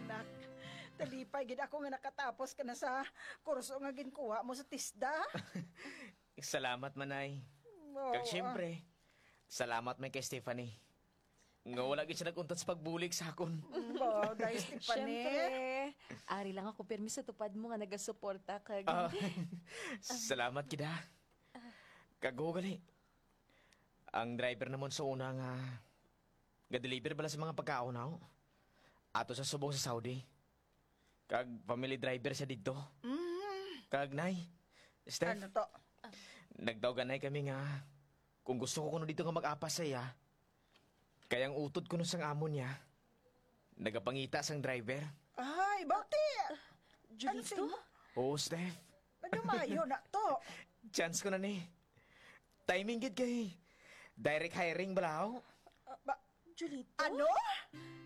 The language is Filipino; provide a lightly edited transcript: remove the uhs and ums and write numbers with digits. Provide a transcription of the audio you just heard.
anak. Talipay gid ako nga nakatapos ka na sa kurso nga ginkuha mo sa TISDA. Salamat, manay. Oo. Kag siyempre, salamat may kay Stephanie. Nga wala gid siya naguntat sa pagbulig sa akon. Dahil Stephanie. Siyempre, ari lang ako permi sa tupad mo nga nagasuporta kag... Salamat kida. Kago gali. Ang driver naman sa una nga ga-deliver bala sa mga pagkaon ako. Ato sa subong sa Saudi. Kag family driver siya dito. Kag nay, Steph, Ano to? nagdaoganay kami nga kung gusto ko kuno dito nga mag-apas sa iya. Kayang utod ko nun sang amo niya. Nagapangita sang driver. Ay, bakit? Julito? Oo, Steph. Madumayo na to. Chance ko na ni. Timing gid kay. Direct hiring balaw. Julito? Ano?